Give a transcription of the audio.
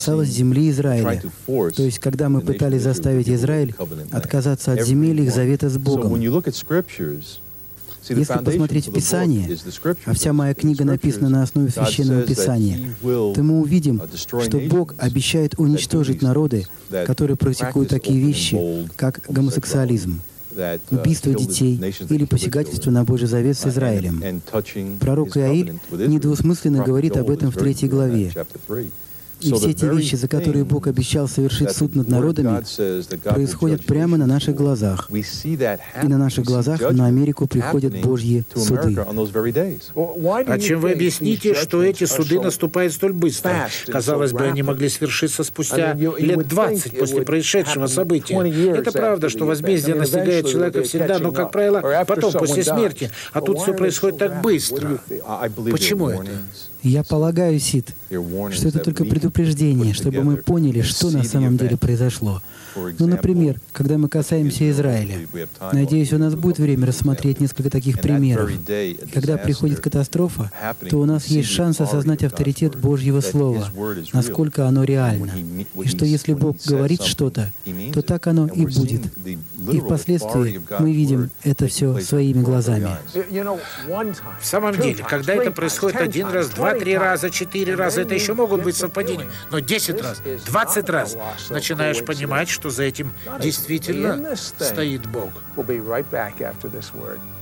касалось земли Израиля. То есть, когда мы пытались заставить Израиль отказаться от земель их завета с Богом. Если посмотреть в Писание, а вся моя книга написана на основе Священного Писания, то мы увидим, что Бог обещает уничтожить народы, которые практикуют такие вещи, как гомосексуализм, убийство детей или посягательство на Божий завет с Израилем. Пророк Иаиль недвусмысленно говорит об этом в 3 главе. И все те вещи, за которые Бог обещал совершить суд над народами, происходят прямо на наших глазах. И на наших глазах на Америку приходят Божьи суды. А чем вы объясните, что эти суды наступают столь быстро? Казалось бы, они могли свершиться спустя лет 20 после происшедшего события. Это правда, что возмездие настигает человека всегда, но, как правило, потом, после смерти. А тут все происходит так быстро. Почему это? Я полагаю, Сид, что это только предупреждение, чтобы мы поняли, что на самом деле произошло. Ну, например, когда мы касаемся Израиля. Надеюсь, у нас будет время рассмотреть несколько таких примеров. И когда приходит катастрофа, то у нас есть шанс осознать авторитет Божьего Слова, насколько оно реально. И что если Бог говорит что-то, то так оно и будет. И впоследствии мы видим это все своими глазами. В самом деле, когда это происходит 1 раз, 2, 3 раза, 4 раза, это еще могут быть совпадения. Но 10 раз, 20 раз начинаешь понимать, что за этим действительно стоит Бог.